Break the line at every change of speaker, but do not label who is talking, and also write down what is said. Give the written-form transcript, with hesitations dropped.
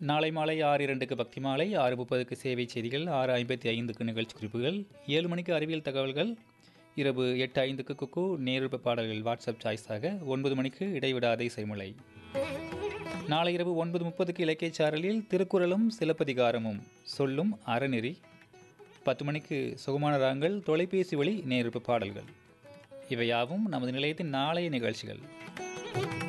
நாளை மாலை 6:02க்கு பக்தி மாலை, 6:30க்கு சேவை செய்திகள், 6:55க்கு நிகழ்ச்சி குறிப்புகள், 7 மணிக்கு அறிவியல் தகவல்கள், இரவு 8:05க்கு குக்கு நேருப்ப பாடல்கள் வாட்ஸ்அப் சாய்ஸாக, 9 மணிக்கு இடைவிடாத இசைமலை. நாளை இரவு 9:30க்கு இலக்கிய சாரலில் திருக்குறளும் சிலப்பதிகாரமும் சொல்லும் அறநெறி. 10 மணிக்கு சுகமான ராகங்கள் தொலைபேசி வழி நேருப்ப பாடல்கள். இவையாவும் நமது நிலையத்தின் நாளைய நிகழ்ச்சிகள்.